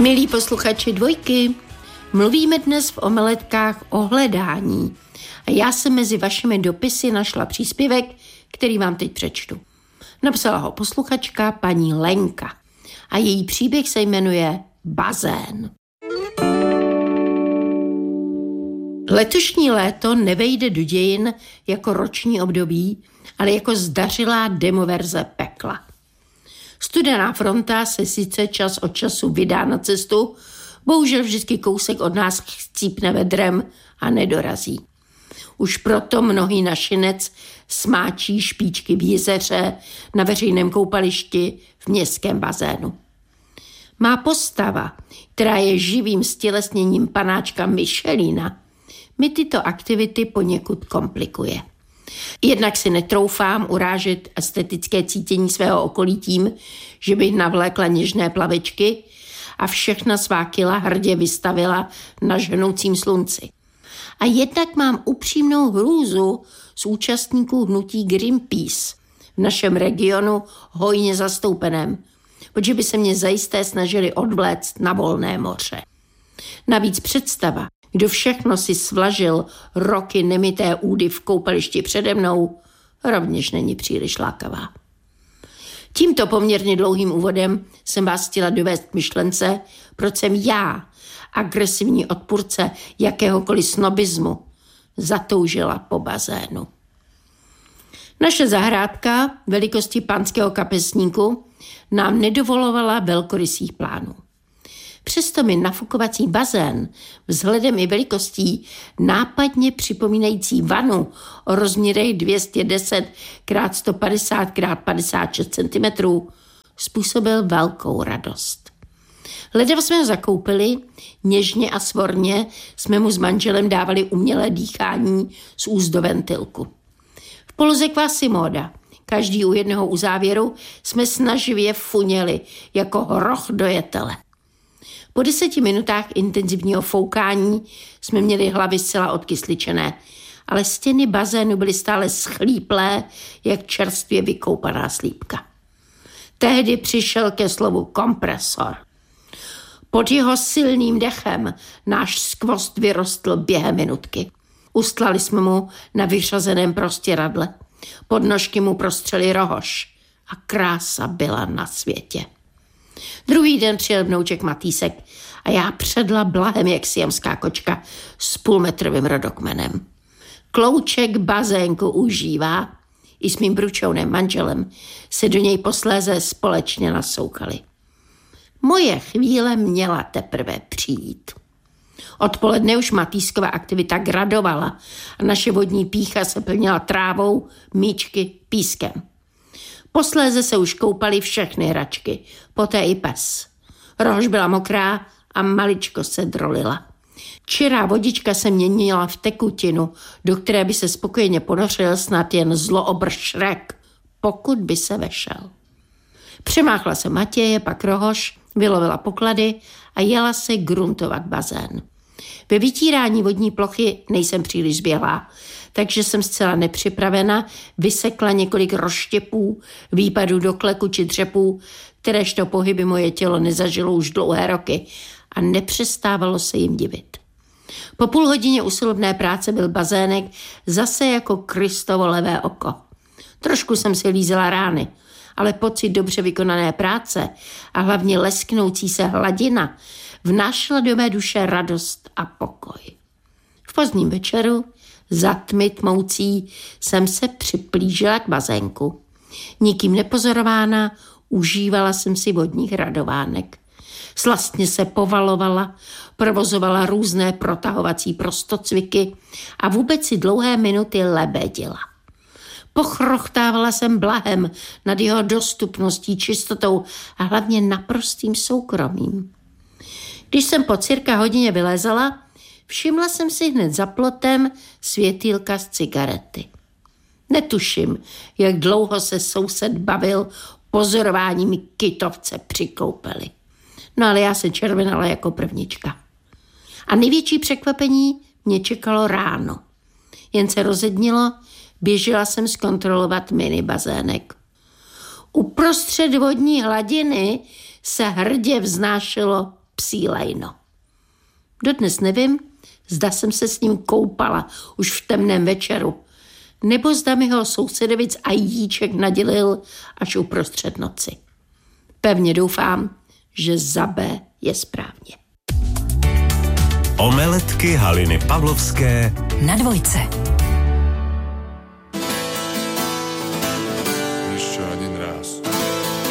Milí posluchači Dvojky, mluvíme dnes v omeletkách o hledání. A já jsem mezi vašimi dopisy našla příspěvek, který vám teď přečtu. Napsala ho posluchačka paní Lenka a její příběh se jmenuje Bazén. Letošní léto nevejde do dějin jako roční období, ale jako zdařilá demoverze pekla. Studená fronta se sice čas od času vydá na cestu, bohužel vždycky kousek od nás chcípne vedrem a nedorazí. Už proto mnohý našinec smáčí špičky v jezeře, na veřejném koupališti, v městském bazénu. Má postava, která je živým stělesněním panáčka Michelina, mi tyto aktivity poněkud komplikuje. Jednak si netroufám urážet estetické cítění svého okolí tím, že bych navlékla něžné plavečky a všechna svá kila hrdě vystavila na žhnoucím slunci. A jednak mám upřímnou hrůzu z účastníků hnutí Greenpeace v našem regionu hojně zastoupeném, protože by se mě zajisté snažili odvléct na volné moře. Navíc představa, kdo všechno si svlažil roky nemité údy v koupališti přede mnou, rovněž není příliš lákavá. Tímto poměrně dlouhým úvodem jsem vás chtěla dovést k myšlence, proč jsem já, agresivní odpůrce jakéhokoliv snobismu, zatoužila po bazénu. Naše zahrádka velikosti panského kapesníku nám nedovolovala velkorysých plánů. Přesto mi nafukovací bazén vzhledem i velikostí nápadně připomínající vanu o rozměrech 210 x 150 x 56 cm způsobil velkou radost. Ledva jsme ho zakoupili, něžně a svorně jsme mu s manželem dávali umělé dýchání z úst do ventilku. V poloze Quasimoda, každý u jednoho uzávěru, jsme snaživě funěli jako hroch do jetele. Po 10 minutách intenzivního foukání jsme měli hlavy zcela odkysličené, ale stěny bazénu byly stále schlíplé, jak čerstvě vykoupaná slípka. Tehdy přišel ke slovu kompresor. Pod jeho silným dechem náš skvost vyrostl během minutky. Ustlali jsme mu na vyřazeném prostěradle. Pod nožky mu prostřeli rohoš a krása byla na světě. Druhý den přijel vnouček Matýsek a já předla blahem jak siamská kočka s půlmetrovým rodokmenem. Klouček bazénku užívá, i s mým bručounem manželem se do něj posléze společně nasoukali. Moje chvíle měla teprve přijít. Odpoledne už Matýskova aktivita gradovala a naše vodní pýcha se plnila trávou, míčky, pískem. Posléze se už koupaly všechny hračky, poté i pes. Rohož byla mokrá a maličko se drolila. Čirá vodička se měnila v tekutinu, do které by se spokojeně ponořil snad jen zloobr Šrek, pokud by se vešel. Přemáchla se Matěje, pak rohož, vylovila poklady a jela se gruntovat bazén. Ve vytírání vodní plochy nejsem příliš zběhlá, takže jsem zcela nepřipravena vysekla několik rozštěpů, výpadů do kleku či dřepů, kteréžto pohyby moje tělo nezažilo už dlouhé roky a nepřestávalo se jim divit. Po půl hodině usilovné práce byl bazének zase jako Kristovo levé oko. Trošku jsem si lízela rány, ale pocit dobře vykonané práce a hlavně lesknoucí se hladina vnášela do mé duše radost a pokoj. V pozdním večeru, za tmy tmoucí, jsem se připlížila k bazénku. Nikým nepozorována užívala jsem si vodních radovánek. Slastně se povalovala, provozovala různé protahovací prostocviky a vůbec si dlouhé minuty lebedila. Pochrochtávala jsem blahem nad jeho dostupností, čistotou a hlavně naprostým soukromím. Když jsem po cirka hodině vylézala, všimla jsem si hned za plotem světýlka z cigarety. Netuším, jak dlouho se soused bavil pozorováním kytovce při koupeli. No ale já se červenala jako prvnička. A největší překvapení mě čekalo ráno. Jen se rozednilo, běžela jsem zkontrolovat mini bazének. Uprostřed vodní hladiny se hrdě vznášelo psí lejno. Dodnes nevím, zda jsem se s ním koupala už v temném večeru, nebo zda mi ho sousedovic a jíček nadělil až uprostřed noci. Pevně doufám, že za B je správně. Omeletky Haliny Pavlovské na Dvojce.